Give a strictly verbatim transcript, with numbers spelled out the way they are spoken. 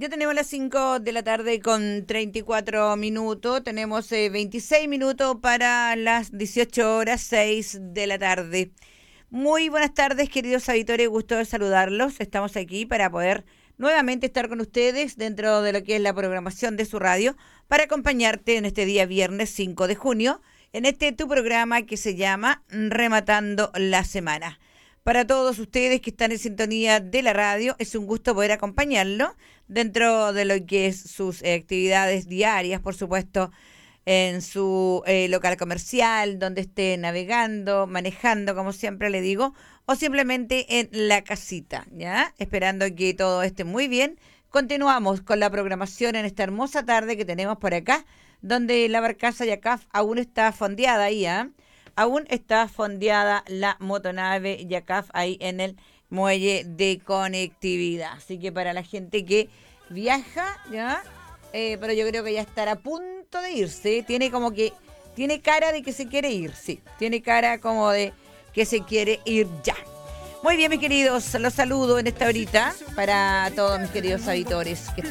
Ya tenemos las cinco de la tarde con treinta y cuatro minutos. Tenemos eh, veintiséis minutos para las dieciocho horas seis de la tarde. Muy buenas tardes, queridos auditores. Gusto de saludarlos. Estamos aquí para poder nuevamente estar con ustedes dentro de lo que es la programación de su radio para acompañarte en este día viernes cinco de junio en este tu programa que se llama Rematando la Semana. Para todos ustedes que están en sintonía de la radio, es un gusto poder acompañarlo dentro de lo que es sus eh, actividades diarias, por supuesto, en su eh, local comercial, donde esté navegando, manejando, como siempre le digo, o simplemente en la casita, ¿ya? Esperando que todo esté muy bien. Continuamos con la programación en esta hermosa tarde que tenemos por acá, donde la barcaza Yacaf aún está fondeada ahí, ¿ah? ¿eh? Aún está fondeada la motonave Yacaf ahí en el muelle de conectividad. Así que para la gente que viaja, ¿ya? Eh, pero yo creo que ya estará a punto de irse. Tiene como que, tiene cara de que se quiere ir, sí. Tiene cara como de que se quiere ir ya. Muy bien, mis queridos, los saludo en esta horita para todos mis queridos auditores que están